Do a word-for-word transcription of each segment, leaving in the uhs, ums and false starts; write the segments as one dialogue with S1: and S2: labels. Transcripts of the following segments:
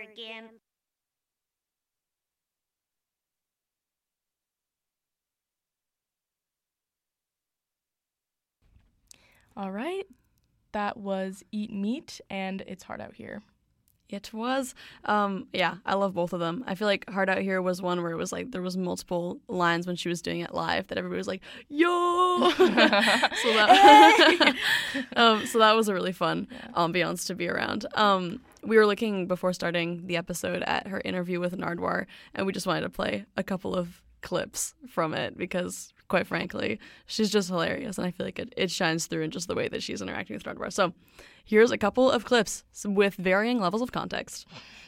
S1: Gimp.
S2: All right. That was Eat Meat and It's Hard Out Here.
S3: It was. Um, yeah, I love both of them. I feel like Hard Out Here was one where it was like there was multiple lines when she was doing it live that everybody was like, yo! so, that, um, so that was a really fun yeah. ambiance to be around. Um, we were looking before starting the episode at her interview with Nardwuar, and we just wanted to play a couple of clips from it because, quite frankly, she's just hilarious, and I feel like it, it shines through in just the way that she's interacting with Nardwuar. So here's a couple of clips with varying levels of context.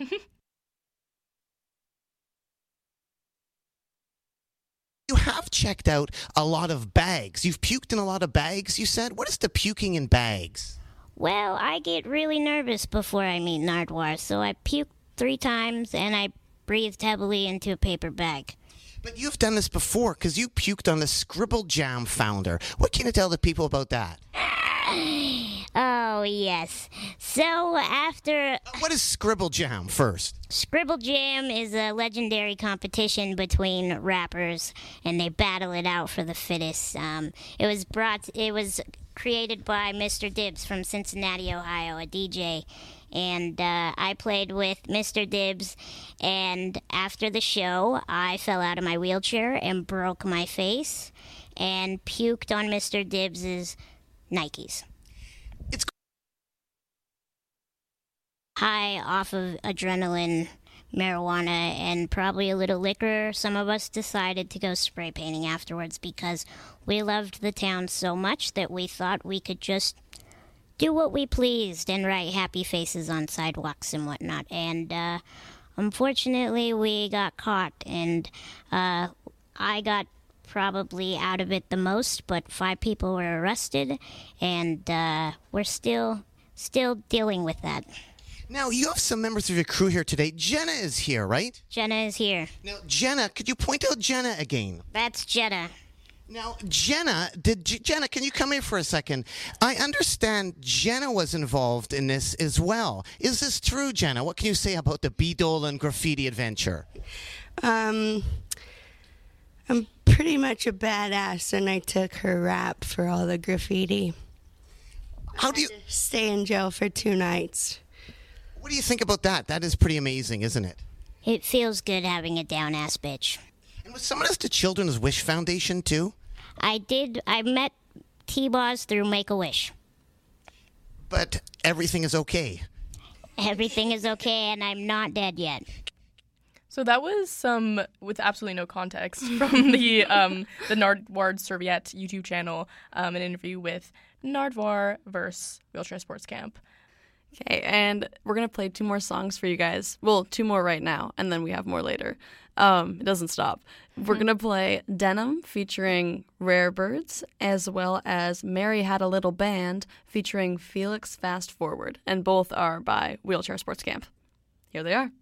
S4: You have checked out a lot of bags. You've puked in a lot of bags, you said? What is the puking in bags?
S1: Well, I get really nervous before I meet Nardwuar, so I puked three times and I breathed heavily into a paper bag.
S4: But you've done this before because you puked on the Scribble Jam founder. What can you tell the people about that?
S1: Oh, yes. So after...
S4: Uh, what is Scribble Jam first?
S1: Scribble Jam is a legendary competition between rappers, and they battle it out for the fittest. Um, it was brought... It was created by Mister Dibbs from Cincinnati, Ohio, a D J. And uh, I played with Mister Dibbs, and after the show, I fell out of my wheelchair and broke my face and puked on Mister Dibbs's Nikes.
S4: It's
S1: high off of adrenaline, marijuana, and probably a little liquor. Some of us decided to go spray painting afterwards because we loved the town so much that we thought we could just do what we pleased and write happy faces on sidewalks and whatnot. And uh, unfortunately, we got caught, and uh, I got probably out of it the most, but five people were arrested, and uh, we're still still dealing with that.
S4: Now, you have some members of your crew here today. Jenna is here, right?
S1: Jenna is here.
S4: Now, Jenna, could you point out Jenna again?
S1: That's Jenna.
S4: Now, Jenna, did Jenna, can you come here for a second? I understand Jenna was involved in this as well. Is this true, Jenna? What can you say about the B. Dolan graffiti adventure?
S5: Um, I'm pretty much a badass, and I took her rap for all the graffiti.
S4: How do you
S5: stay in jail for two nights?
S4: What do you think about that? That is pretty amazing, isn't it?
S1: It feels good having a down-ass bitch.
S4: And was some of this the Children's Wish Foundation, too?
S1: I did. I met T-Boz through Make-A-Wish.
S4: But everything is okay.
S1: Everything is okay, and I'm not dead yet.
S2: So that was some, with absolutely no context, from the um, the Nardwuar Serviette YouTube channel, um, an interview with Nardwuar versus Wheelchair Sports Camp.
S3: Okay, and we're going to play two more songs for you guys. Well, two more right now, and then we have more later. Um, it doesn't stop. We're going to play Denim featuring Rare Birds, as well as Mary Had a Little Band featuring Felix Fast Forward, and both are by Wheelchair Sports Camp. Here they are.